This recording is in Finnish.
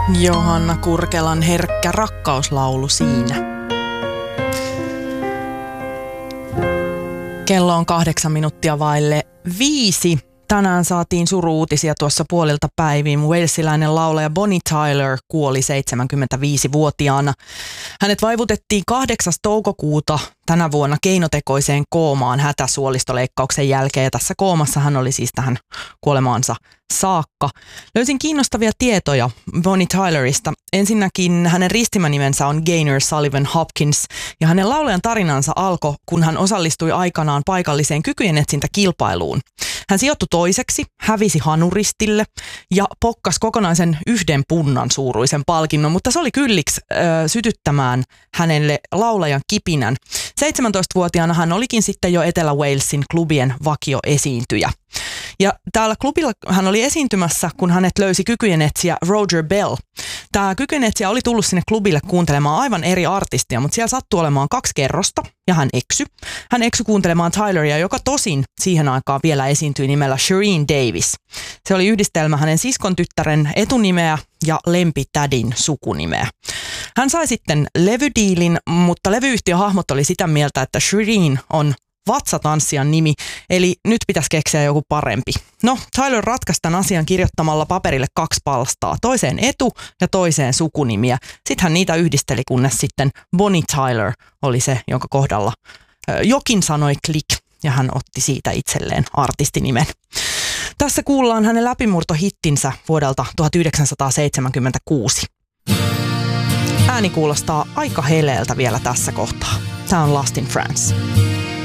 Johanna Kurkelan herkkä rakkauslaulu siinä. Kello on 8:05. Tänään saatiin suru-uutisia tuossa puolilta päiviin. Walesilainen laulaja Bonnie Tyler kuoli 75-vuotiaana. Hänet vaivutettiin 8. toukokuuta tänä vuonna keinotekoiseen koomaan hätäsuolistoleikkauksen jälkeen. Ja tässä koomassa hän oli siis tähän kuolemaansa saakka. Löysin kiinnostavia tietoja Bonnie Tylerista. Ensinnäkin hänen ristimänimensä on Gaynor Sullivan Hopkins ja hänen laulajan tarinansa alkoi, kun hän osallistui aikanaan paikalliseen kykyjen etsintäkilpailuun. Hän sijoittui toiseksi, hävisi hanuristille ja pokkasi kokonaisen 1 punnan suuruisen palkinnon, mutta se oli kylliksi sytyttämään hänelle laulajan kipinän. 17-vuotiaana hän olikin sitten jo Etelä-Walesin klubien vakioesiintyjä. Ja täällä klubilla hän oli esiintymässä, kun hänet löysi kykyjen etsijä Roger Bell. Tämä kykyjen etsijä oli tullut sinne klubille kuuntelemaan aivan eri artistia, mutta siellä sattui olemaan 2 kerrosta ja hän eksy. Hän eksy kuuntelemaan Tyleria, joka tosin siihen aikaan vielä esiintyi nimellä Shereen Davis. Se oli yhdistelmä hänen siskon tyttären etunimeä ja lempitädin sukunimeä. Hän sai sitten levydiilin, mutta levyyhtiön hahmot oli sitä mieltä, että Shereen on vatsatanssijan nimi, eli nyt pitäisi keksiä joku parempi. No, Tyler ratkaisi tämän asian kirjoittamalla paperille 2 palstaa, toiseen etu- ja toiseen sukunimiä. Sitten hän niitä yhdisteli, kunnes sitten Bonnie Tyler oli se, jonka kohdalla jokin sanoi klik, ja hän otti siitä itselleen artistinimen. Tässä kuullaan hänen läpimurtohittinsä vuodelta 1976. Ääni kuulostaa aika heleeltä vielä tässä kohtaa. Tämä on Lost in France.